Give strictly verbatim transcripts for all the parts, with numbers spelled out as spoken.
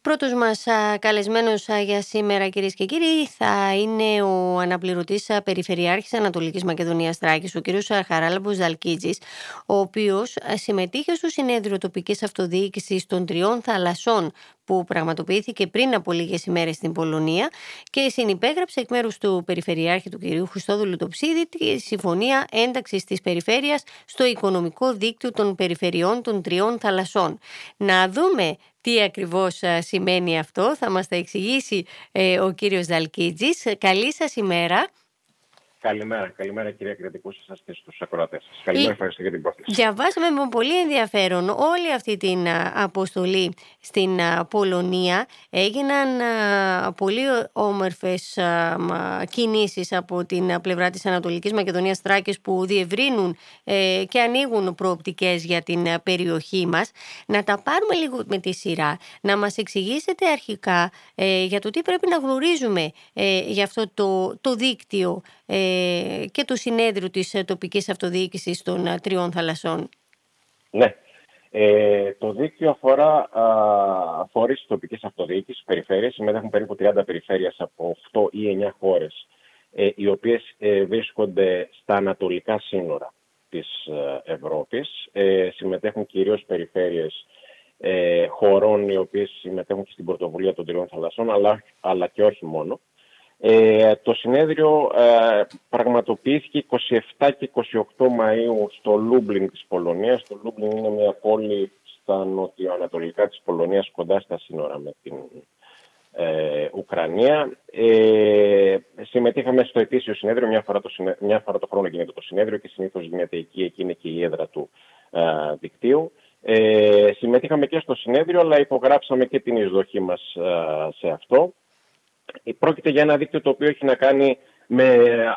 Πρώτος μας α, καλεσμένος α, για σήμερα, κυρίες και κύριοι, θα είναι ο αναπληρωτής α, Περιφερειάρχης Ανατολικής Μακεδονίας Θράκης, ο κύριος α, Χαράλαμπος Δαλκίτζης, ο οποίος α, συμμετείχε στο συνέδριο τοπικής αυτοδιοίκησης των Τριών Θαλασσών που πραγματοποιήθηκε πριν από λίγες ημέρες στην Πολωνία και συνυπέγραψε εκ μέρους του Περιφερειάρχη του κυρίου Χριστόδουλου Τοψίδη τη συμφωνία ένταξης της περιφέρειας στο οικονομικό δίκτυο των περιφερειών των Τριών Θαλασσών. Να δούμε τι ακριβώς α, σημαίνει αυτό, θα μας τα εξηγήσει ε, ο κύριος Δαλκίτζης. Καλή σας ημέρα. Καλημέρα, καλημέρα κυρία Κρητικού, σε εσάς και στους ακροατές σας. Καλημέρα, ευχαριστώ για την πρόσκληση. Διαβάσαμε με πολύ ενδιαφέρον όλη αυτή την α, αποστολή στην α, Πολωνία. Έγιναν α, πολύ όμορφες α, μα, κινήσεις από την α, πλευρά της Ανατολικής Μακεδονίας Θράκης που διευρύνουν ε, και ανοίγουν προοπτικές για την α, περιοχή μας. Να τα πάρουμε λίγο με τη σειρά, να μας εξηγήσετε αρχικά ε, για το τι πρέπει να γνωρίζουμε ε, για αυτό το, το δίκτυο ε, και το συνέδριο της ε, τοπικής αυτοδιοίκησης των α, Τριών Θαλασσών. Ναι. Ε, το δίκτυο αφορά α, φορείς της τοπικής αυτοδιοίκησης, περιφέρειες. Συμμετέχουν περίπου τριάντα περιφέρειες από οκτώ ή εννιά χώρες, ε, οι οποίες ε, βρίσκονται στα ανατολικά σύνορα της ε, Ευρώπης. Ε, συμμετέχουν κυρίως περιφέρειες ε, χωρών οι οποίες συμμετέχουν και στην πρωτοβουλία των Τριών Θαλασσών, αλλά, αλλά και όχι μόνο. Ε, το συνέδριο ε, πραγματοποιήθηκε είκοσι επτά και είκοσι οκτώ Μαΐου στο Λούμπλιν της Πολωνίας. Το Λούμπλιν είναι μια πόλη στα νοτιοανατολικά της Πολωνίας, κοντά στα σύνορα με την ε, Ουκρανία. Ε, συμμετείχαμε στο ετήσιο συνέδριο, μια φορά, το συνέ... μια φορά το χρόνο γίνεται το συνέδριο και συνήθως γίνεται εκεί, εκεί είναι και η έδρα του ε, δικτύου. Ε, συμμετείχαμε και στο συνέδριο, αλλά υπογράψαμε και την εισδοχή μας ε, σε αυτό. Πρόκειται για ένα δίκτυο το οποίο έχει να κάνει με,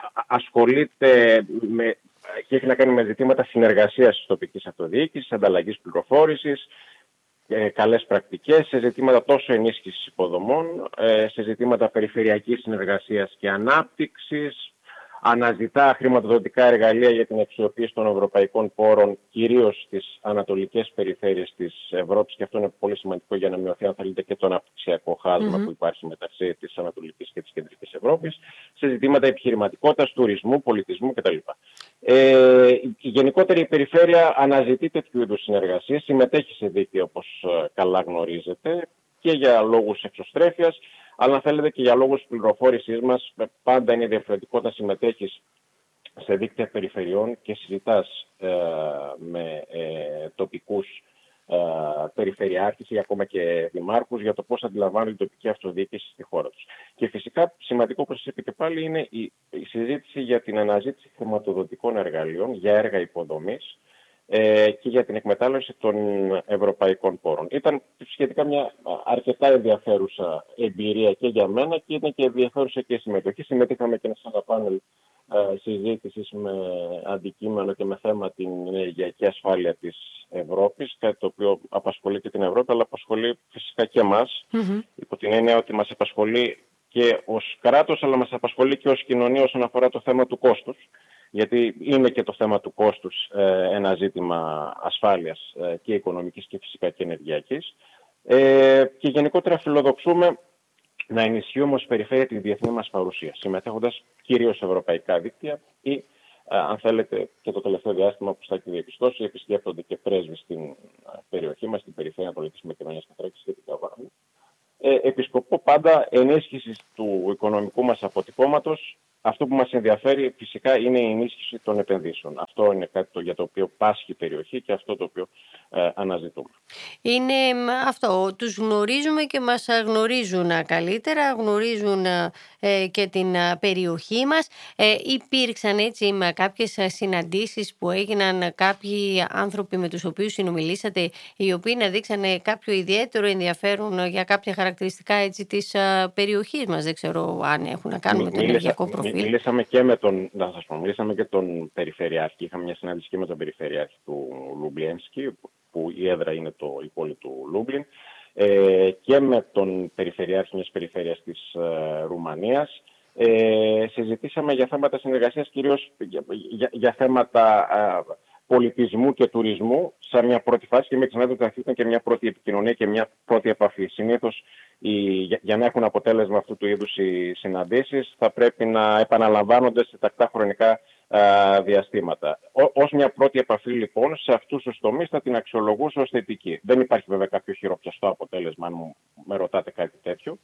ασχολείται με, και έχει να κάνει με ζητήματα συνεργασίας της τοπικής αυτοδιοίκησης, ανταλλαγής πληροφόρησης, ε, καλές πρακτικές, σε ζητήματα τόσο ενίσχυσης υποδομών, ε, σε ζητήματα περιφερειακής συνεργασίας και ανάπτυξης, αναζητά χρηματοδοτικά εργαλεία για την αξιοποίηση των ευρωπαϊκών πόρων, κυρίως στις ανατολικές περιφέρειες της Ευρώπης, και αυτό είναι πολύ σημαντικό για να μειωθεί, αν θέλετε, και το αναπτυξιακό χάσμα mm-hmm. που υπάρχει μεταξύ της ανατολικής και της κεντρικής Ευρώπης, σε ζητήματα επιχειρηματικότητας, τουρισμού, πολιτισμού κτλ. Ε, η γενικότερη η περιφέρεια αναζητεί τέτοιου είδους συνεργασίες, συμμετέχει σε δίκτυα, όπως καλά γνωρίζετε, και για λόγους εξωστρέφειας, αλλά αν θέλετε και για λόγους πληροφόρησής μας. Πάντα είναι διαφορετικό να συμμετέχεις σε δίκτυα περιφερειών και συζητάς ε, με ε, τοπικούς ε, περιφερειάρχες ή ακόμα και δημάρχους για το πώς αντιλαμβάνουν την τοπική αυτοδιοίκηση στη χώρα τους. Και φυσικά σημαντικό, όπως σας είπα και πάλι, είναι η, η συζήτηση για την αναζήτηση χρηματοδοτικών εργαλείων για έργα υποδομής ε, και για την εκμετάλλευση των ευρωπαϊκών πόρων. Ήταν σχετικά μια αρκετά ενδιαφέρουσα εμπειρία και για μένα και είναι και ενδιαφέρουσα και η συμμετοχή. Συμμετείχαμε και σε ένα πάνελ ε, συζήτησης με αντικείμενο και με θέμα την ενεργειακή ασφάλεια της Ευρώπης, κάτι το οποίο απασχολεί και την Ευρώπη, αλλά απασχολεί φυσικά και εμάς, mm-hmm. υπό την έννοια ότι μας απασχολεί και ως κράτος, αλλά μας απασχολεί και ως κοινωνία όσον αφορά το θέμα του κόστους. Γιατί είναι και το θέμα του κόστους ε, ένα ζήτημα ασφάλειας ε, και οικονομικής και φυσικά και ενεργειακής. Ε, και γενικότερα φιλοδοξούμε να ενισχύουμε ως περιφέρεια τη διεθνή μας παρουσία, συμμετέχοντας κυρίως σε ευρωπαϊκά δίκτυα ή, ε, αν θέλετε, και το τελευταίο διάστημα που θα έχει διαπιστώσει, επισκέπτονται και πρέσβεις στην ε, περιοχή μας, στην περιφέρεια Ανατολικής Μακεδονίας Θράκης και την Καβάλα. Ε, επισκοπό πάντα ενίσχυσης του οικονομικού μας αποτυπώματος. Αυτό που μας ενδιαφέρει φυσικά είναι η ενίσχυση των επενδύσεων. Αυτό είναι κάτι το, για το οποίο πάσχει η περιοχή και αυτό το οποίο ε, αναζητούμε. Είναι αυτό. Τους γνωρίζουμε και μας γνωρίζουν καλύτερα, γνωρίζουν ε, και την περιοχή μας. Ε, υπήρξαν έτσι με κάποιες συναντήσεις που έγιναν κάποιοι άνθρωποι με τους οποίους συνομιλήσατε, οι οποίοι να δείξανε κάποιο ιδιαίτερο ενδιαφέρον για κάποια χαρακτηριστικά έτσι, της περιοχής μας. Δεν ξέρω αν έχουν να κάνουν με το ενεργειακό προφίλ. Μιλήσαμε και με τον, να σας πω, μιλήσαμε και τον Περιφερειάρχη. Είχαμε μια συνάντηση και με τον Περιφερειάρχη του Λουμπλιένσκι, που η έδρα είναι το, η πόλη του Λούμπλιν, ε, και με τον Περιφερειάρχη μιας περιφέρειας της ε, Ρουμανίας. Ε, συζητήσαμε για θέματα συνεργασίας, κυρίως για, για, για θέματα πολιτισμού και τουρισμού σε μια πρώτη φάση και μην ξεχνάτε ότι αυτή ήταν και μια πρώτη επικοινωνία και μια πρώτη επαφή. Συνήθως για, για να έχουν αποτέλεσμα αυτού του είδους οι συναντήσεις θα πρέπει να επαναλαμβάνονται σε τακτά χρονικά α, διαστήματα. Ω, ως μια πρώτη επαφή λοιπόν σε αυτούς τους τομείς θα την αξιολογούσα ως θετική. Δεν υπάρχει βέβαια κάποιο χειροπιαστό αποτέλεσμα αν μου με ρωτάτε κάτι τέτοιο.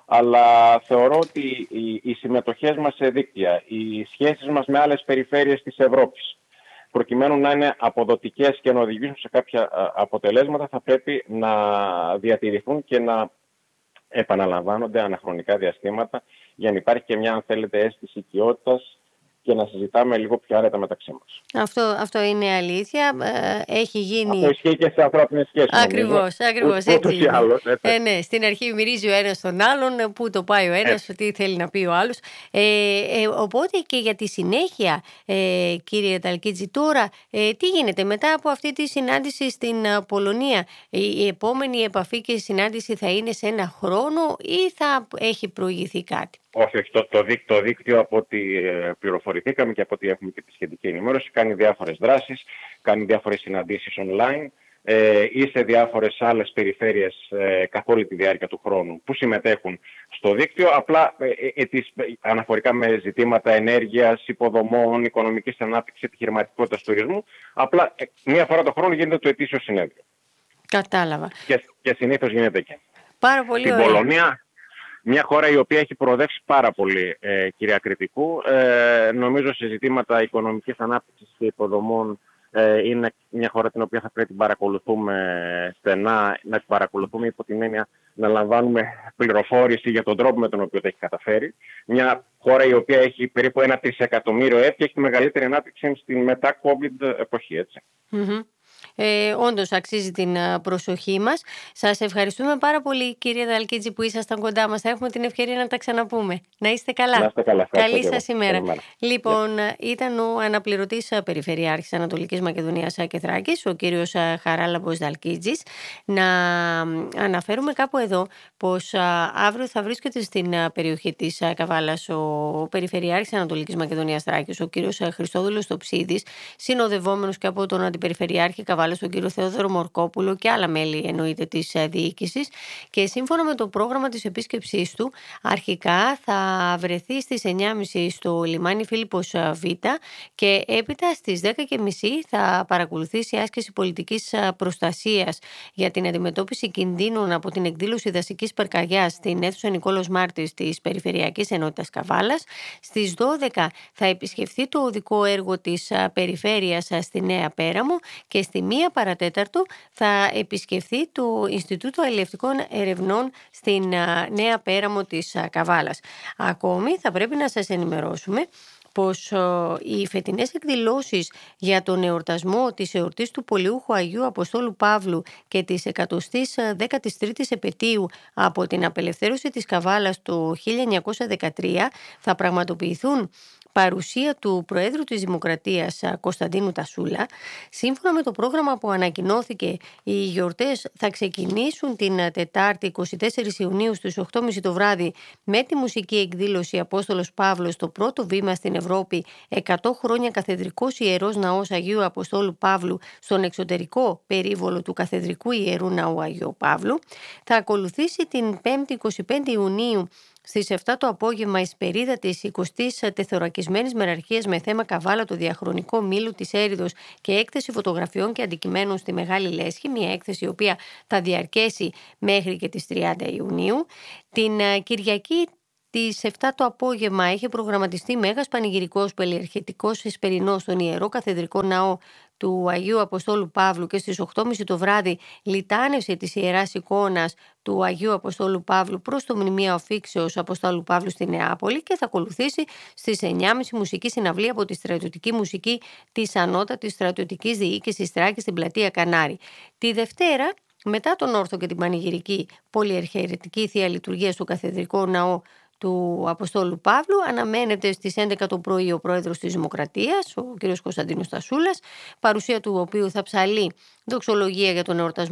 Αλλά θεωρώ ότι οι, οι συμμετοχές μας σε δίκτυα, οι σχέσεις μας με άλλες περιφέρειες της Ευρώπης, προκειμένου να είναι αποδοτικές και να οδηγήσουν σε κάποια αποτελέσματα, θα πρέπει να διατηρηθούν και να επαναλαμβάνονται αναχρονικά διαστήματα για να υπάρχει και μια, αν θέλετε, αίσθηση οικειότητας και να συζητάμε λίγο πιο άρετα μεταξύ μας. Αυτό, αυτό είναι αλήθεια. Έχει γίνει... Αυτό ισχύει και σε ανθρώπινες σχέσεις. Ακριβώς, ακριβώς. Ούτως ή άλλως. Ε, ναι, στην αρχή μυρίζει ο ένας τον άλλον, πού το πάει ο ένας, τι θέλει να πει ο άλλος. Ε, ε, οπότε και για τη συνέχεια, ε, κύριε Δαλκίτζη, τώρα ε, τι γίνεται μετά από αυτή τη συνάντηση στην uh, Πολωνία? Η, η επόμενη επαφή και συνάντηση θα είναι σε ένα χρόνο ή θα έχει προηγηθεί κάτι? Όχι, όχι. Το, το, δίκτυο, το δίκτυο από ό,τι ε, πληροφορηθήκαμε και από ό,τι έχουμε και τη σχετική ενημέρωση κάνει διάφορες δράσεις, κάνει διάφορες συναντήσεις online ε, ή σε διάφορες άλλες περιφέρειες ε, καθ' όλη τη διάρκεια του χρόνου που συμμετέχουν στο δίκτυο, απλά ε, ε, ε, αναφορικά με ζητήματα ενέργειας, υποδομών, οικονομικής ανάπτυξης, επιχειρηματικότητας, τουρισμού, απλά ε, μία φορά το χρόνο γίνεται το ετήσιο συνέδριο. Κατάλαβα. Και, και συνήθως γίνεται εκεί. Πάρα πολύ Στην ωραία. Πολωνία, μια χώρα η οποία έχει προοδεύσει πάρα πολύ, ε, κυρία Κρητικού, ε, νομίζω σε ζητήματα οικονομικής ανάπτυξης και υποδομών ε, είναι μια χώρα την οποία θα πρέπει να παρακολουθούμε στενά, να την παρακολουθούμε υπό την έννοια να λαμβάνουμε πληροφόρηση για τον τρόπο με τον οποίο το έχει καταφέρει. Μια χώρα η οποία έχει περίπου ένα τρισεκατομμύριο έτη και έχει τη μεγαλύτερη ανάπτυξη στην μετά-COVID εποχή, έτσι. Mm-hmm. Ε, όντως αξίζει την προσοχή μας. Σας ευχαριστούμε πάρα πολύ, κύριε Δαλκίτζη, που ήσασταν κοντά μας. Θα έχουμε την ευκαιρία να τα ξαναπούμε. Να είστε καλά. Να είστε καλά. Καλή σας ημέρα. Λοιπόν, yeah. ήταν ο αναπληρωτής Περιφερειάρχης Ανατολικής Μακεδονίας και Θράκης, ο κύριος Χαράλαμπος Δαλκίτζης. Να αναφέρουμε κάπου εδώ πως αύριο θα βρίσκεται στην περιοχή της Καβάλας ο Περιφερειάρχης Ανατολικής Μακεδονίας Θράκης, ο κύριος Χριστόδουλος Τοψίδης, συνοδευόμενος και από τον Αντιπεριφερειάρχη Καβάλας, τον κύριο Θεόδωρο Μορκόπουλο και άλλα μέλη εννοείται της διοίκησης. Και σύμφωνα με το πρόγραμμα της επίσκεψής του, αρχικά θα βρεθεί στις εννιά και μισή στο λιμάνι Φίλιππος Β και έπειτα στις δέκα και μισή θα παρακολουθήσει άσκηση πολιτικής προστασίας για την αντιμετώπιση κινδύνων από την εκδήλωση δασικής πυρκαγιάς στην αίθουσα Νικόλαος Μάρτης της Περιφερειακής Ενότητας Καβάλας. Στις δώδεκα θα επισκεφθεί το οδικό έργο της περιφέρειας στη Νέα Πέραμο και στη μία παρατέταρτο θα επισκεφθεί το Ινστιτούτο Αλλιευτικών Ερευνών στην Νέα Πέραμο της Καβάλας. Ακόμη θα πρέπει να σας ενημερώσουμε πως οι φετινές εκδηλώσεις για τον εορτασμό της εορτής του Πολιούχου Αγίου Αποστόλου Παύλου και της εκατοστής δέκατης τρίτης επετείου από την απελευθέρωση της Καβάλας το χίλια εννιακόσια δεκατρία θα πραγματοποιηθούν παρουσία του Προέδρου της Δημοκρατίας Κωνσταντίνου Τασούλα. Σύμφωνα με το πρόγραμμα που ανακοινώθηκε, οι γιορτές θα ξεκινήσουν την Τετάρτη εικοστή τέταρτη Ιουνίου στις οκτώ και μισή το βράδυ με τη μουσική εκδήλωση Απόστολος Παύλος, το πρώτο βήμα στην Ευρώπη, εκατό χρόνια καθεδρικός ιερός ναός Αγίου Αποστόλου Παύλου στον εξωτερικό περίβολο του καθεδρικού ιερού ναού Αγίου Παύλου. Θα ακολουθήσει την πέμπτη εικοστή πέμπτη Ιουνίου στις επτά το απόγευμα η σπερίδα της εικοστής τεθωρακισμένης μεραρχίας με θέμα Καβάλα, το διαχρονικό μήλου της Έριδος και έκθεση φωτογραφιών και αντικειμένων στη Μεγάλη Λέσχη, μια έκθεση η οποία θα διαρκέσει μέχρι και τις τριάντα Ιουνίου. Την Κυριακή τις επτά το απόγευμα έχει προγραμματιστεί μέγας πανηγυρικός πολυερχετικός εσπερινός στον Ιερό Καθεδρικό Ναό του Αγίου Αποστόλου Παύλου και στις οκτώ και μισή το βράδυ λιτάνευση της Ιεράς Εικόνας του Αγίου Αποστόλου Παύλου προς το Μνημείο Αφήξεως Αποστόλου Παύλου στη Νεάπολη και θα ακολουθήσει στις εννιά και μισή μουσική συναυλία από τη στρατιωτική μουσική της Ανώτατης Στρατιωτικής Διοίκησης Θράκης στην Πλατεία Κανάρη. Τη Δευτέρα, μετά τον όρθο και την πανηγυρική πολυερχαιρετική Θεία Λειτουργία στο Καθεδρικό Ναό του Αποστόλου Παύλου, αναμένεται στις έντεκα το πρωί ο Πρόεδρος της Δημοκρατίας, ο κ. Κωνσταντίνος Τασούλας, παρουσία του οποίου θα ψαλεί δοξολογία για τον εορτασμό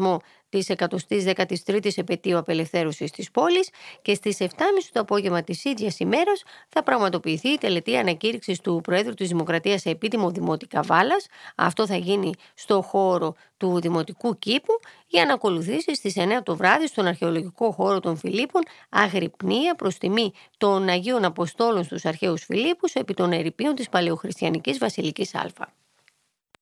της εκατοστής δέκατης τρίτης επετείου απελευθέρωσης της πόλης και στις επτά και μισή το απόγευμα της ίδιας ημέρας θα πραγματοποιηθεί η τελετή ανακήρυξης του Προέδρου της Δημοκρατίας σε επίτιμο Δημότη Καβάλας. Αυτό θα γίνει στο χώρο του Δημοτικού Κήπου για να ακολουθήσει στις εννέα το βράδυ στον αρχαιολογικό χώρο των Φιλίππων αγρυπνία προς τιμή των Αγίων Αποστόλων στους αρχαίους Φιλίππους επί των ερειπίων της παλαιοχριστιανικής Βασιλικής Α.